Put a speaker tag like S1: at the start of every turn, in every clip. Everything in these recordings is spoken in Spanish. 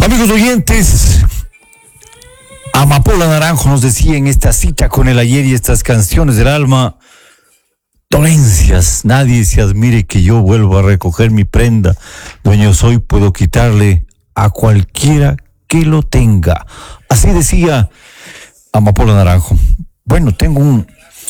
S1: Amigos oyentes, Amapola Naranjo nos decía en esta cita con el ayer y estas canciones del alma: dolencias, nadie se admire que yo vuelvo a recoger mi prenda. Dueño soy, puedo quitarle a cualquiera que lo tenga. Así decía Amapola Naranjo. Bueno, tengo un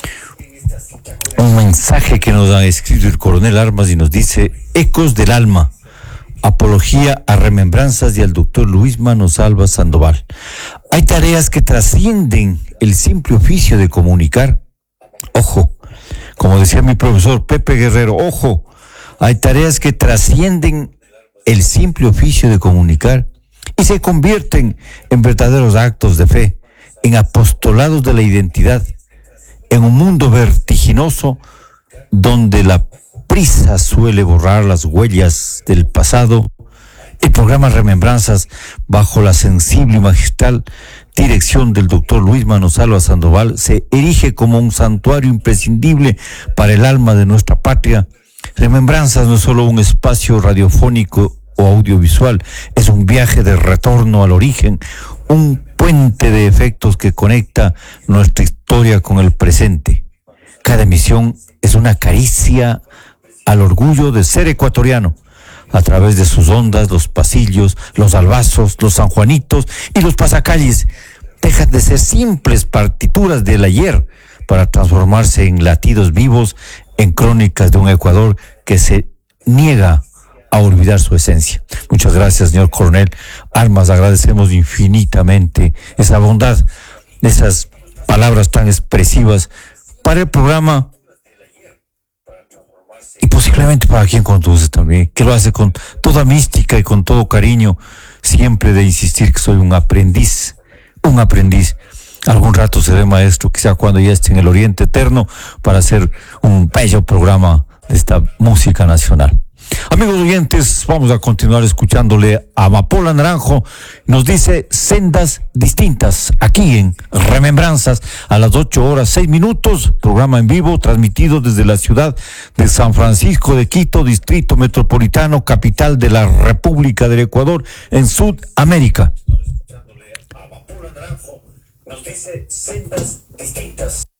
S1: mensaje que nos ha escrito el coronel Armas y nos dice: Ecos del alma, apología a remembranzas y al doctor Luis Manosalva Sandoval. Hay tareas que trascienden el simple oficio de comunicar. Ojo, como decía mi profesor Pepe Guerrero, ojo, hay tareas que trascienden el simple oficio de comunicar y se convierten en verdaderos actos de fe, en apostolados de la identidad, en un mundo vertiginoso donde la prisa suele borrar las huellas del pasado. El programa Remembranzas, bajo la sensible y magistral dirección del doctor Luis Manosalva Sandoval, se erige como un santuario imprescindible para el alma de nuestra patria. Remembranzas no es solo un espacio radiofónico o audiovisual, es un viaje de retorno al origen, un puente de efectos que conecta nuestra historia con el presente. Cada emisión es una caricia al orgullo de ser ecuatoriano. A través de sus ondas, los pasillos, los albazos, los sanjuanitos y los pasacalles dejan de ser simples partituras del ayer para transformarse en latidos vivos, en crónicas de un Ecuador que se niega a olvidar su esencia. Muchas gracias, señor coronel Armas. Agradecemos infinitamente esa bondad, esas palabras tan expresivas para el programa y posiblemente para quien conduce también, que lo hace con toda mística y con todo cariño, siempre de insistir que soy un aprendiz. Algún rato seré maestro, quizá cuando ya esté en el Oriente Eterno, para hacer un bello programa de esta música nacional. Amigos oyentes, vamos a continuar escuchándole a Amapola Naranjo. Nos dice sendas distintas, aquí en Remembranzas, a las 8:06, programa en vivo, transmitido desde la ciudad de San Francisco de Quito, Distrito Metropolitano, capital de la República del Ecuador, en Sudamérica. Escuchándole a Amapola Naranjo, nos dice sendas distintas.